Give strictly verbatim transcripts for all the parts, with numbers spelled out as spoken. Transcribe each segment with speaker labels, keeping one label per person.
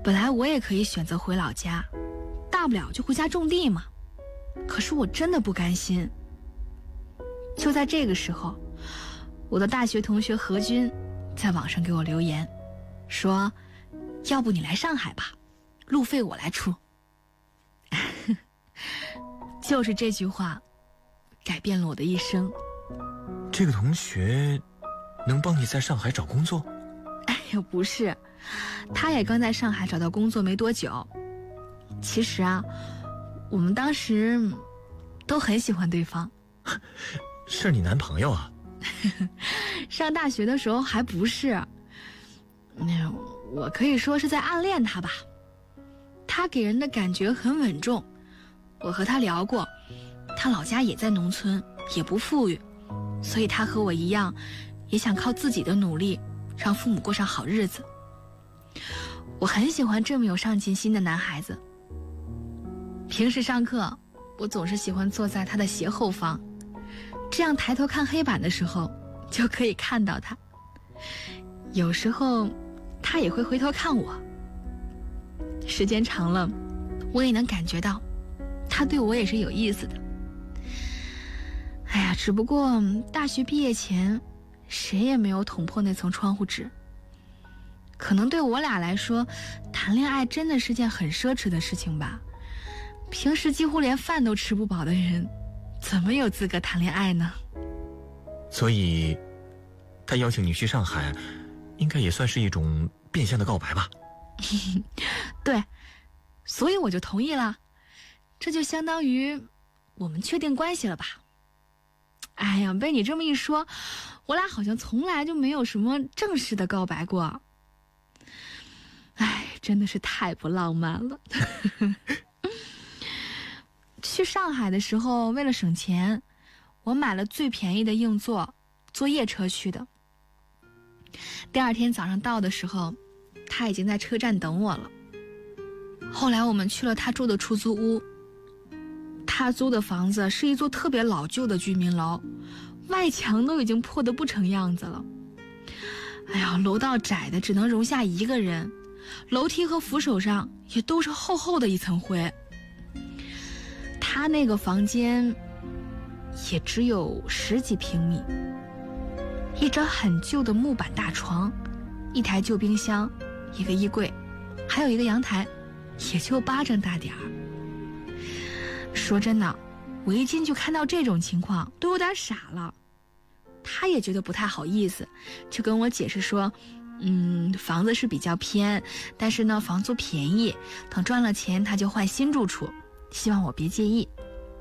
Speaker 1: 本来我也可以选择回老家，大不了就回家种地嘛。可是我真的不甘心。就在这个时候，我的大学同学何军在网上给我留言，说要不你来上海吧，路费我来出。就是这句话改变了我的一生。
Speaker 2: 这个同学能帮你在上海找工作？
Speaker 1: 哎呦，不是，他也刚在上海找到工作没多久。其实啊，我们当时都很喜欢对方。
Speaker 2: 是你男朋友啊？
Speaker 1: 上大学的时候还不是，那我可以说是在暗恋他吧。他给人的感觉很稳重，我和他聊过，他老家也在农村，也不富裕，所以他和我一样，也想靠自己的努力让父母过上好日子。我很喜欢这么有上进心的男孩子。平时上课，我总是喜欢坐在他的斜后方，这样抬头看黑板的时候就可以看到他。有时候他也会回头看我，时间长了，我也能感觉到他对我也是有意思的。哎呀，只不过大学毕业前谁也没有捅破那层窗户纸。可能对我俩来说，谈恋爱真的是件很奢侈的事情吧。平时几乎连饭都吃不饱的人，怎么有资格谈恋爱呢？
Speaker 2: 所以他邀请你去上海，应该也算是一种变相的告白吧？
Speaker 1: 对，所以我就同意了。这就相当于我们确定关系了吧。哎呀，被你这么一说，我俩好像从来就没有什么正式的告白过。哎，真的是太不浪漫了。去上海的时候，为了省钱，我买了最便宜的硬座，坐夜车去的。第二天早上到的时候，他已经在车站等我了。后来我们去了他住的出租屋，他租的房子是一座特别老旧的居民楼，外墙都已经破得不成样子了。哎呀，楼道窄的只能容下一个人，楼梯和扶手上也都是厚厚的一层灰。他那个房间也只有十几平米，一张很旧的木板大床，一台旧冰箱，一个衣柜，还有一个阳台，也就巴掌大点儿。说真的，我一进去看到这种情况都有点傻了。他也觉得不太好意思，就跟我解释说，嗯，房子是比较偏，但是呢房租便宜，等赚了钱他就换新住处，希望我别介意。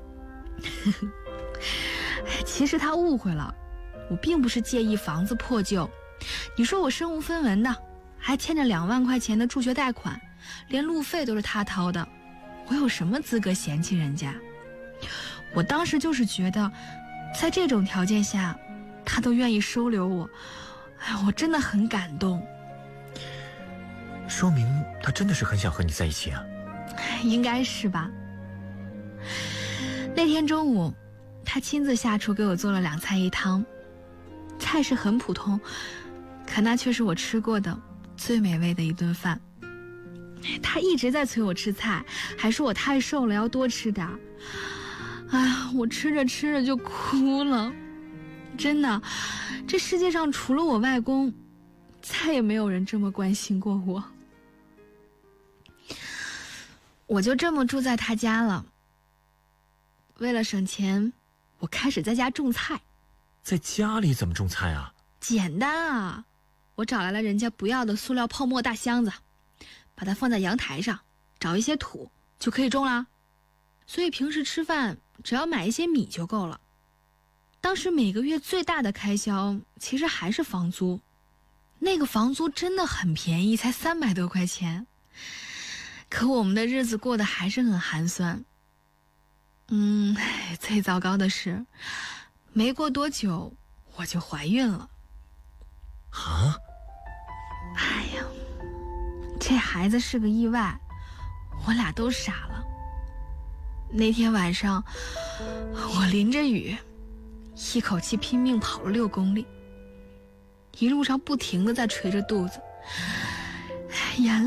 Speaker 1: 其实他误会了，我并不是介意房子破旧。你说我身无分文的，还欠着两万块钱的助学贷款，连路费都是他掏的，我有什么资格嫌弃人家？我当时就是觉得，在这种条件下，他都愿意收留我，哎，我真的很感动。
Speaker 2: 说明他真的是很想和你在一起啊。
Speaker 1: 应该是吧。那天中午，他亲自下厨给我做了两菜一汤，菜是很普通，可那却是我吃过的最美味的一顿饭。他一直在催我吃菜，还说我太瘦了要多吃点。哎呀，我吃着吃着就哭了。真的，这世界上除了我外公，再也没有人这么关心过我。我就这么住在他家了。为了省钱，我开始在家种菜。
Speaker 2: 在家里怎么种菜啊？
Speaker 1: 简单啊，我找来了人家不要的塑料泡沫大箱子，把它放在阳台上，找一些土就可以种啦。所以平时吃饭只要买一些米就够了。当时每个月最大的开销其实还是房租，那个房租真的很便宜，才三百多块钱。可我们的日子过得还是很寒酸。嗯，最糟糕的是，没过多久我就怀孕了。
Speaker 2: 啊？
Speaker 1: 哎呀，这孩子是个意外，我俩都傻了。那天晚上，我淋着雨，一口气拼命跑了六公里，一路上不停地在捶着肚子，眼泪